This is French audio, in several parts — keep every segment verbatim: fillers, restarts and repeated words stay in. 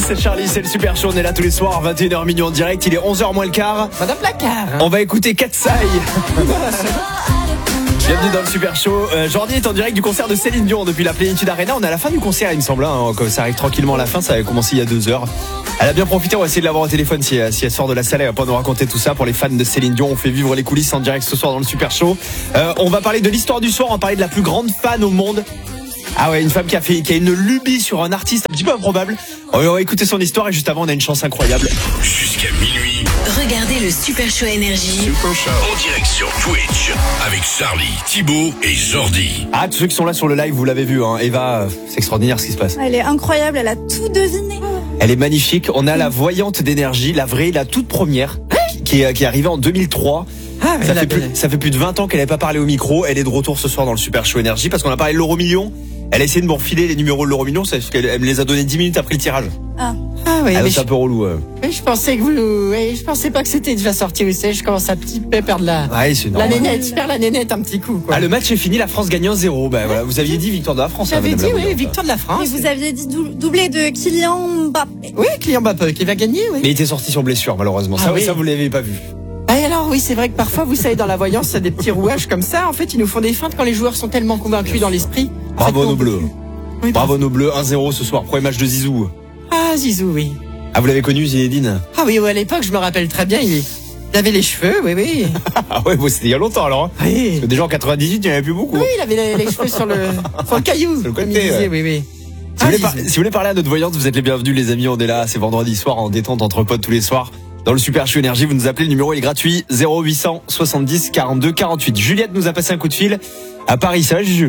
c'est Charlie, c'est le Super Show. On est là tous les soirs, vingt et une heures minuit en direct. Il est onze heures moins le quart. Madame Placard. On va écouter Katsai. Bienvenue dans le Super Show. Euh, Jordi est en direct du concert de Céline Dion depuis la Plénitude Arena. On est à la fin du concert, il me semble. Hein, ça arrive tranquillement à la fin. Ça a commencé il y a deux heures. Elle a bien profité. On va essayer de l'avoir au téléphone si, si elle sort de la salle. Elle va pas nous raconter tout ça. Pour les fans de Céline Dion, on fait vivre les coulisses en direct ce soir dans le Super Show. Euh, on va parler de l'histoire du soir. On va parler de la plus grande fan au monde. Ah ouais, une femme qui a fait, qui a une lubie sur un artiste un petit peu improbable. On va écouter son histoire et juste avant, on a une chance incroyable. Jusqu'à minuit. Regardez le Super Show Énergie. Super Show. En direct sur Twitch. Avec Charlie, Thibaut et Jordi. Ah, tous ceux qui sont là sur le live, vous l'avez vu, hein. Eva, c'est extraordinaire ce qui se passe. Elle est incroyable, elle a tout deviné. Elle est magnifique. On a la voyante d'énergie, la vraie, la toute première, qui est, qui est arrivée en deux mille trois. Ah, ça, fait plus, ça fait plus de vingt ans qu'elle n'avait pas parlé au micro. Elle est de retour ce soir dans le Super Show Énergie parce qu'on a parlé de l'euro million. Elle a essayé de me refiler les numéros de l'euro million, c'est parce qu'elle me les a donnés dix minutes après le tirage. Ah, ah oui, ah, mais c'est un peu relou. Euh. Mais je pensais que vous, ouais, je pensais pas que c'était déjà sorti. Vous savez, je commence à petit peu perdre la, ouais, c'est la nénette, je perds la nénette un petit coup. Quoi. Ah, le match est fini, la France gagne un zéro. Ben voilà, vous aviez dit victoire de la France. J'avais hein, dit oui, victoire de la France. Et vous aviez dit dou- doublé de Kylian Mbappé. Oui, Kylian Mbappé qui va gagner. Oui. Mais il était sorti sur blessure malheureusement. Ah, ça, oui. ça vous l'avez pas vu. Ah, alors oui, c'est vrai que parfois, vous savez, dans la voyance, il y a des petits rouages comme ça. En fait, ils nous font des feintes quand les joueurs sont tellement convaincus dans l'esprit. Bravo en fait, nos bleus. Oui, bravo nos bleus, un zéro ce soir, premier match de Zizou. Ah, Zizou, oui. Ah, vous l'avez connu, Zinedine? Ah oui, oui, à l'époque, je me rappelle très bien, il, il avait les cheveux, oui, oui. Ah ouais, bon, c'était il y a longtemps alors. Hein. Oui. Parce que déjà en quatre-vingt-dix-huit, il n'y en avait plus beaucoup. Oui, il avait les, les cheveux sur le, sur le caillou. Sur le côté, comme il disait, ouais. oui, oui. Si, Ah, vous voulez par- si vous voulez parler à notre voyante, vous êtes les bienvenus les amis, on est là, c'est vendredi soir en détente entre potes tous les soirs. Dans le Super Show Énergie, vous nous appelez, le numéro est gratuit, zéro huit cent soixante-dix quarante-deux quarante-huit. Juliette nous a passé un coup de fil à Paris, ça va Juju?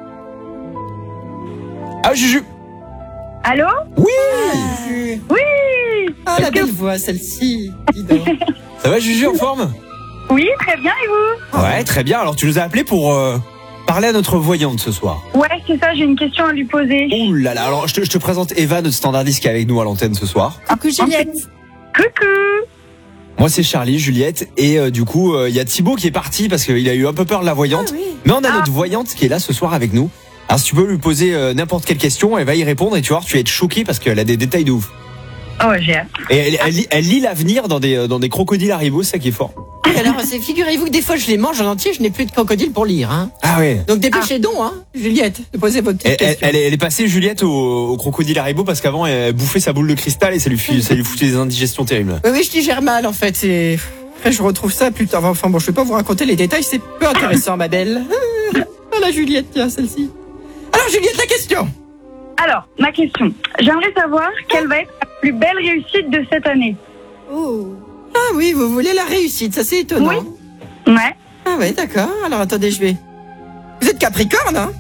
Ah Juju? Allô? Oui. Oui. Ah, la belle voix, celle-ci. Dis donc. Ça va Juju, en forme? Oui, très bien, et vous? Ouais, très bien, alors tu nous as appelé pour euh, parler à notre voyante ce soir. Ouais, c'est ça, j'ai une question à lui poser. Ouh là là, alors je te, je te présente Eva, notre standardiste qui est avec nous à l'antenne ce soir. Coucou Juliette. Coucou. Moi c'est Charlie, Juliette, et euh, du coup il euh, y a Thibaut qui est parti parce qu'il a eu un peu peur de la voyante. Ah, oui. Mais on a Ah. notre voyante qui est là ce soir avec nous. Alors si tu peux lui poser euh, n'importe quelle question, elle va y répondre et tu vas voir, tu vas être choqué parce qu'elle a des détails de ouf. Oh, j'ai hâte. Et elle, elle, lit- elle lit l'avenir dans des, euh, dans des crocodiles Haribo, c'est ça qui est fort. Et alors, c'est- figurez-vous que des fois, je les mange en entier, je n'ai plus de crocodile pour lire, hein. Ah ouais. Donc, dépêchez donc, hein, Juliette, de poser votre petite Elle, elle, question. elle est, elle est passée Juliette au, au crocodile Haribo parce qu'avant elle bouffait sa boule de cristal et ça lui, fit- ça lui foutait des indigestions terribles. Oui, oui, je digère mal, en fait, c'est... Après, je retrouve ça plus tard. Enfin, bon, je vais pas vous raconter les détails, c'est peu intéressant, ma belle. Ah, la Juliette, tiens, celle-ci. Alors, Juliette, la question. Alors, ma question. J'aimerais savoir quelle va être la plus belle réussite de cette année. Oh. Ah oui, vous voulez la réussite, ça c'est étonnant. Oui. Ouais. Ah ouais, d'accord. Alors, attendez, je vais... Vous êtes Capricorne, hein?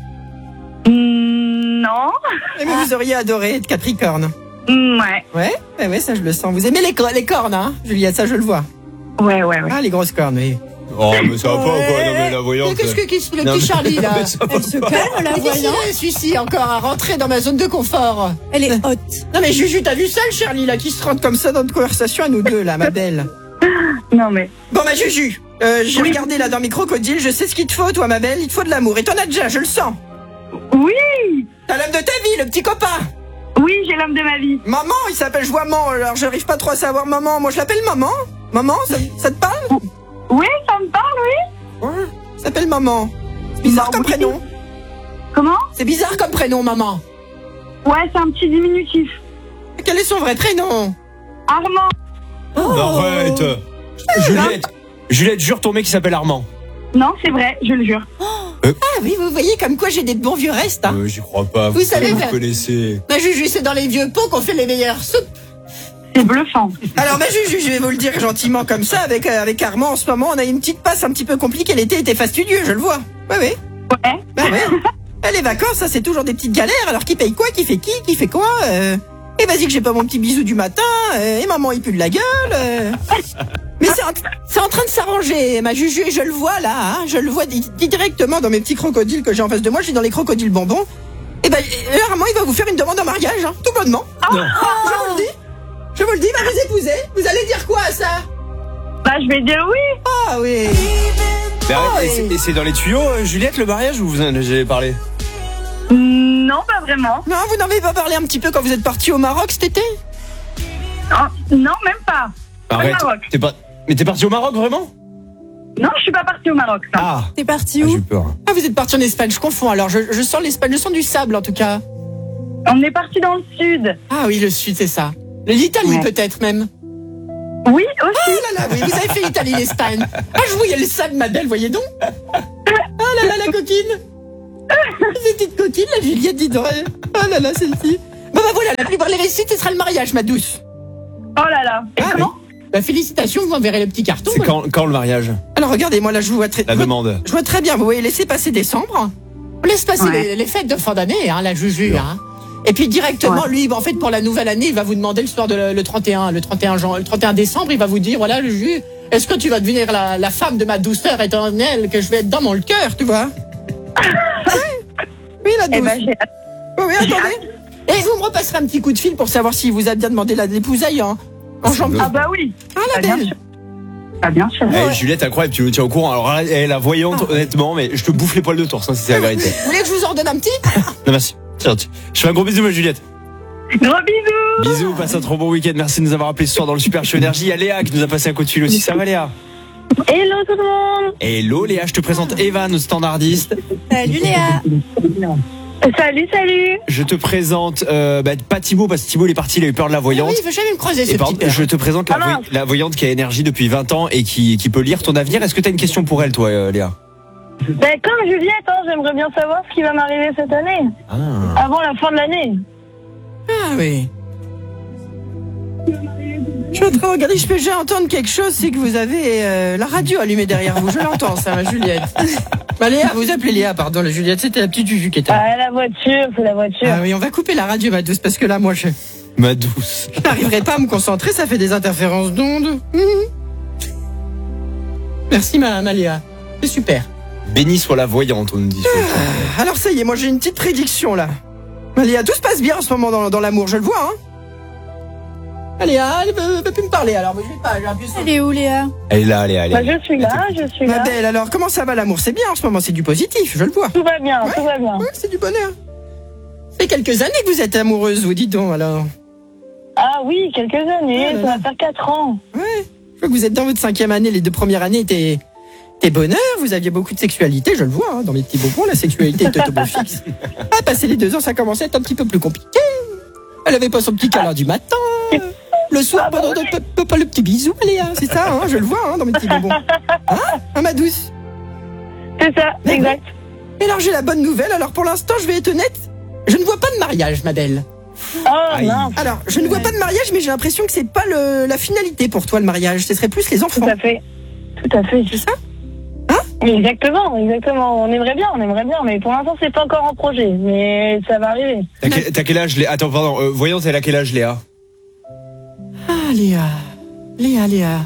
Mm, non. Eh, Mais vous auriez adoré être Capricorne. Mm, ouais. Ouais, ouais, ouais, ça je le sens. Vous aimez les, cor- les cornes, hein, Juliette, ça je le vois. Ouais, ouais, ouais. Ah, les grosses cornes, oui. Oh mais ça va pas quoi, Ouais. non mais la voyante. Mais qu'est-ce que qu'est-ce que le Non, petit mais- Charlie, là? Mais ça va Elle se calme la Mais qu'est-ce voyante. qu'il est, celui-ci, encore à rentrer dans ma zone de confort? Elle est haute. Non mais Juju, t'as vu ça, le Charlie, là, qui se rentre comme ça dans notre conversation à nous deux, là, ma belle? Non, mais. Bon, ma Juju, euh, j'ai Oui. regardé là dans mes crocodiles, je sais ce qu'il te faut, toi, ma belle, il te faut de l'amour. Et t'en as déjà, je le sens. Oui. T'as l'homme de ta vie, le petit copain. Oui, j'ai l'homme de ma vie. Maman, il s'appelle Joiement, alors j'arrive pas trop à savoir maman. Moi, je l'appelle maman. Maman, ça, ça te parle? Oui, ça me parle, oui. Ouais, il s'appelle maman. C'est bizarre Bah, comme oui. prénom. Comment? C'est bizarre comme prénom, maman. Ouais, c'est un petit diminutif. Quel est son vrai prénom? Armand. Non, arrête. Juliette, Juliette, jure ton mec qui s'appelle Armand. Non, c'est vrai, je le jure. Ah oui, vous voyez comme quoi j'ai des bons vieux restes. Hein. Euh, J'y crois pas. Vous savez, vous ben- connaissez. Ma Juju, c'est dans les vieux pots qu'on fait les meilleures soupes. C'est bluffant. Alors ma Juju, je vais vous le dire gentiment comme ça, avec, euh, avec Armand en ce moment, on a une petite passe un petit peu compliquée, l'été était fastidieux, je le vois. Ouais, oui. Ouais. Bah ouais. Ah, les vacances, ça c'est toujours des petites galères, alors qui paye quoi, qui fait qui, qui fait quoi euh... Et vas-y que j'ai pas mon petit bisou du matin, euh, et maman il pue de la gueule. euh. Mais c'est en, c'est en train de s'arranger, ma Juju, et je le vois là, hein, je le vois di- directement dans mes petits crocodiles que j'ai en face de moi, j'ai dans les crocodiles bonbons. Et ben, euh, Armand il va vous faire une demande en mariage, hein, tout bonnement. Non. Je vous le dis. Je vous le dis, il va vous épouser. Vous allez dire quoi à ça? Bah, je vais dire oui. Ah oui. Mais arrête, Oh, et c'est- et c'est dans les tuyaux, euh, Juliette, le mariage, ou vous en avez parlé? Non, pas vraiment. Non, vous n'en avez pas parlé un petit peu quand vous êtes parti au Maroc cet été? Non, même pas. Arrête. Maroc. T'es pas... Mais t'es parti au Maroc, vraiment? Non, je suis pas partie au Maroc. ça. Ah, T'es parti ah, où? j'ai eu peur. Ah, vous êtes parti en Espagne, je confonds. Alors, je, je sens l'Espagne, je sens du sable en tout cas. On est parti dans le sud. Ah oui, le sud, c'est ça. L'Italie Ouais. peut-être même. Oui, Oh aussi. là là, oui, vous avez fait l'Italie, l'Espagne. Ah, je voyais le sable, ma belle, voyez donc. Ah là là, la coquine. Cette petite coquine, la Juliette, dis donc. Ah là là, celle-ci. Bon bah voilà, la plus belle réussite, ce sera le mariage, ma douce. Oh là là. Et Ah, comment Bah félicitations, vous enverrez le petit carton. C'est quand, quand le mariage? Alors regardez, moi là, je vous vois très... La je vois- demande. Je vois très bien, vous voyez, laissez passer décembre. On laisse passer Ouais. les, les fêtes de fin d'année, hein, la Juju. Hein. Et puis directement, Ouais. lui, en fait, pour la nouvelle année, il va vous demander le soir de le, le trente et un, le trente et un, jan- le trente et un décembre, il va vous dire, voilà, Juju, est-ce que tu vas devenir la, la femme de ma douceur éternelle que je vais être dans mon cœur, tu vois? Oui, la Eh douce. ben, j'ai hâte. Oui, oui, attendez. Et vous me repasserez un petit coup de fil pour savoir s'il vous a bien demandé la l'épousaille en, en janvier. Ah bah oui. Ah, la Ah, bien belle. sûr. Ah bien sûr. Eh, Juliette, incroyable, tu nous tiens au courant. Alors, elle est la voyante, Ah. honnêtement, mais je te bouffe les poils de tour, ça, c'est la vérité. Vous voulez que je vous en donne un petit? Non, merci. C'est gentil. Je fais un gros bisou, ma Juliette. Gros bisous. Bisous, passe un trop bon week-end. Merci de nous avoir appelés ce soir dans le Super Show Énergie. Il y a Léa qui nous a passé un coup de fil aussi. Ça va, Léa? Hello tout le monde. Hello, Léa, je te présente Eva, notre standardiste. Salut Léa. Salut, salut. Je te présente, euh, bah, pas Thibaut, parce que Thibaut, il est parti, il a eu peur de la Ah voyante. oui, il veut jamais me croiser, ce Et par petit contre, père. je te présente la, Ah voy- mince. la voyante qui a énergie depuis vingt ans et qui, qui peut lire ton avenir. Est-ce que tu as une question pour elle, toi, euh, Léa? Ben, comme Juliette, hein, j'aimerais bien savoir ce qui va m'arriver cette année, Ah. avant la fin de l'année. Ah oui. Je suis en train de regarder, je peux déjà entendre quelque chose, c'est que vous avez euh, la radio allumée derrière vous. Je l'entends, ça, ma Juliette. Bah, Léa, vous appelez Léa, pardon, la Juliette, c'était la petite Juju qui était là. Ah, la voiture, c'est la voiture. Ah oui, on va couper la radio, ma douce, parce que là, moi, je Ma douce. n'arriverai pas à me concentrer, ça fait des interférences d'ondes. Mhm. Merci, ma, ma Léa. C'est super. Béni soit la voyante, on nous dit. Alors, ça y est, moi, j'ai une petite prédiction, là. Ma Léa, tout se passe bien en ce moment dans, dans l'amour, je le vois, hein. Ah, Léa, elle veut, veut plus me parler, alors, mais je vais pas, j'ai appuyé sur- Elle est où Léa? Elle est là, Léa, Bah, Léa. je suis là, je suis Ma là. belle, alors, comment ça va l'amour? C'est bien en ce moment, c'est du positif, je le vois. Tout va bien, tout va bien. Ouais, c'est du bonheur. Ça fait quelques années que vous êtes amoureuse, vous dites donc, alors. Ah oui, quelques années, Ah là ça là. va faire quatre ans. Ouais. Je vois que vous êtes dans votre cinquième année, les deux premières années étaient, étaient bonheur, vous aviez beaucoup de sexualité, je le vois, hein, dans mes petits bonbons, la sexualité est au beau fixe. Ah, passé les deux ans, ça commençait à être un petit peu plus compliqué. Elle avait pas son petit câlin du matin. Le soir, pas, pas, pas, pas le petit bisou, allez, hein, c'est ça, hein, je le vois, hein, dans mes petits bonbons. Hein, hein, ma douce? C'est ça, Mais exact. Et alors, j'ai la bonne nouvelle, alors pour l'instant, je vais être honnête, je ne vois pas de mariage, ma belle. Oh Aïe. mince, Alors, je ne vois pas de mariage, mais j'ai l'impression que c'est pas le, la finalité pour toi, le mariage. Ce serait plus les enfants. tout à fait. Tout à fait. C'est ça? Exactement, exactement. On aimerait bien, on aimerait bien, mais pour l'instant, c'est pas encore en projet. Mais ça va arriver. T'as quel, t'as quel âge, Léa? Attends, pardon, euh, voyante, elle a quel âge, Léa? Ah, Léa. Léa, Léa.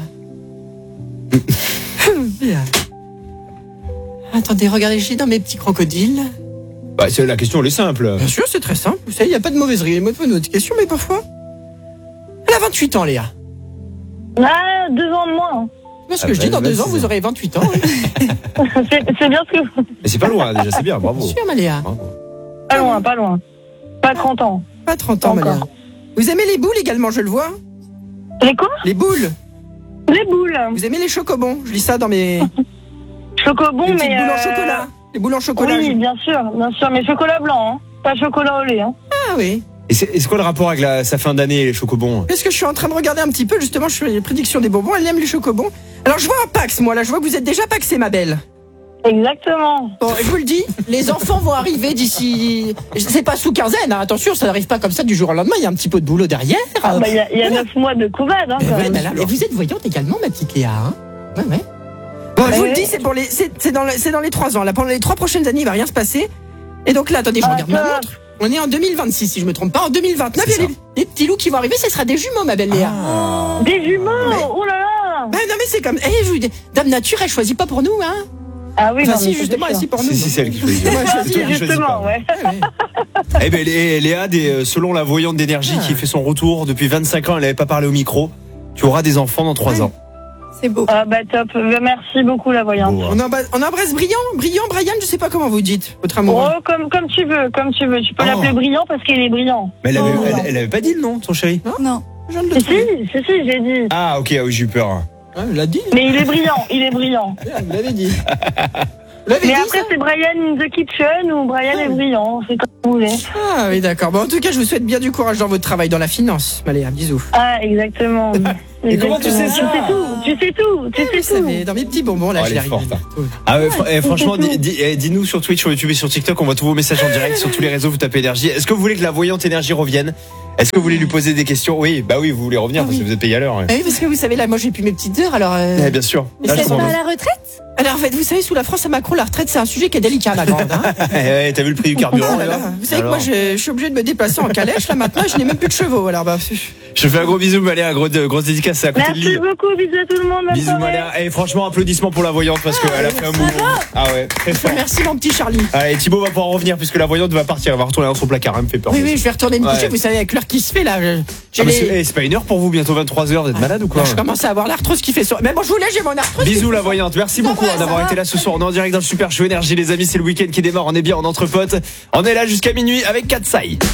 Léa. Attendez, regardez, je suis dans mes petits crocodiles. Bah, c'est, la question, elle est simple. Bien sûr, c'est très simple. Vous savez, il n'y a pas de mauvaise mauvaise question, mais parfois. Elle a vingt-huit ans, Léa. Ah, deux ans de moins. C'est ce Ah que je bah, dis, dans bah, deux ans, c'est vous ça. aurez vingt-huit ans. Oui. c'est c'est bien ce que vous... Mais c'est pas loin, déjà, c'est bien, bravo. Bien sûr, ma Léa. Bravo. Pas loin, pas loin. Pas trente ans. Pas trente ans, ma Encore. Léa. Vous aimez les boules également, je le vois. Les quoi? Les boules. Les boules. Vous aimez les chocobons. Je lis ça dans mes. Chocobon, les petites mais... boules en euh, chocolat. Les boules en chocolat. Oui, je- bien sûr, bien sûr. Mais chocolat blanc, hein. Pas chocolat au lait, hein. Ah oui. Et c'est, et c'est quoi le rapport avec la, sa fin d'année, les chocobons? Qu'est-ce que je suis en train de regarder un petit peu, justement, je fais les prédictions des bonbons, elle aime les chocobons. Alors je vois un Pax, moi, là, je vois que vous êtes déjà paxé, ma belle. Exactement. Bon, je vous le dis, les enfants vont arriver d'ici... C'est pas sous quinzaine, hein, attention, ça n'arrive pas comme ça du jour au lendemain, il y a un petit peu de boulot derrière. Ah, bah, il y a, il y a Voilà. neuf mois de couvade, hein, Eh quand ouais, même. bah là, et vous êtes voyante également, ma petite Léa, hein. Ouais, ouais. Bon, je vous le dis, c'est pour les, c'est, c'est dans, le- c'est dans les trois ans, là, pendant les trois prochaines années, il va rien se passer. Et donc là, attendez, je Ah, regarde ma top. montre. On est en deux mille vingt-six, si je me trompe pas, en deux mille vingt-neuf, C'est il y a ça. les, les petits loups qui vont arriver, ce sera des jumeaux, ma belle Léa. Ah. Des jumeaux. Ouais. Oh là là. Bah, non mais c'est comme, eh, je vous dis, Dame Nature, elle choisit pas pour nous, hein. Ah oui, Enfin, non, si, mais c'est justement, elle sûr. si pour nous. Si, si, c'est elle qui choisit. Ouais, Ah, je- si, toi qui choisis justement, pas. ouais. Eh ben, Lé- Léa, des, euh, selon la voyante d'énergie Ah. qui fait son retour depuis vingt-cinq ans, elle n'avait pas parlé au micro. Tu auras des enfants dans trois Ouais. ans. C'est beau. Ah bah top. Bah, merci beaucoup, la voyante. Beau, hein. On, embrasse, on embrasse Brillant, Brillant, Brian, je sais pas comment vous dites, votre amoureux. Oh, comme, comme tu veux, comme tu veux. Tu peux Oh. l'appeler brillant parce qu'il est brillant. Mais elle avait, Oh. elle, elle avait pas dit le nom, ton chéri? Non. Je viens de le Si, trouver. si, si, j'ai dit. Ah, ok, ah oui, j'ai eu peur. Ah, il l'a dit. Mais il est brillant, il est brillant. Vous l'avez dit. Vous l'avez Mais dit, après, ça c'est Brian in the Kitchen ou Brian Ah. est brillant, c'est comme vous voulez. Ah oui, d'accord. Bon, en tout cas, je vous souhaite bien du courage dans votre travail, dans la finance. Allez, un bisou. Ah, exactement. Et comment tu sais Exactement. ça Tu sais tout, tu sais tout, tu Ah, vous sais tout. savez, dans mes petits bonbons, là, Oh, je elle l'ai est arrivé. forte, Ah ouais, fr- eh, franchement, c'est dis- dis- eh, dis-nous sur Twitch, sur YouTube et sur TikTok, on voit tous vos messages en direct sur tous les réseaux, vous tapez énergie. Est-ce que vous voulez que la voyante énergie revienne? Est-ce que vous voulez lui poser des questions? Oui, bah oui, vous voulez revenir Ah parce que oui. vous êtes payé à l'heure. Ouais. Ah oui, parce que vous savez, là, moi, j'ai plus mes petites heures, alors. euh, Eh, bien sûr. Mais Là, je c'est pas comprends. à la retraite? Alors, en fait, vous savez, sous la France à Macron, la retraite, c'est un sujet qui est délicat, ma grande. Hein. Eh, ouais, t'as vu le prix du carburant Ah là là là. Vous savez que Alors, moi, je, je suis obligé de me déplacer en calèche, là, maintenant, et je n'ai même plus de chevaux. Alors, bah. je fais un gros bisou, Maléa, un gros, de- grosse dédicace, c'est à côté de Merci l'île. beaucoup, bisous à tout le monde. bonne Bisous, soirée. Maléa. Et franchement, applaudissements pour la voyante parce qu'elle a fait un mouvement. Ah ouais, très fort. Merci, mon petit Charlie. Allez, Thibaut va pouvoir revenir puisque la voyante va partir, elle va retourner dans son placard, elle me fait peur. Oui, oui, je vais retourner me coucher. Ouais. Vous savez, avec l'heure qui se fait, là. je- j'ai Ah, mais les- c'est eh, c'est pas une heure pour vous, bientôt vingt-trois heures, vous êtes malade ou quoi? Je commence à avoir l'arthrose qui fait ça. Mais bon, je vous laisse, j'ai mon arthrose. qui Bisous fait la ça. voyante, merci Ça beaucoup va, hein, ça d'avoir va. été là ce soir. On est en direct dans le Super Show Énergie les amis, c'est le week-end qui démarre, on est bien en entre potes. On est là jusqu'à minuit avec Katsai.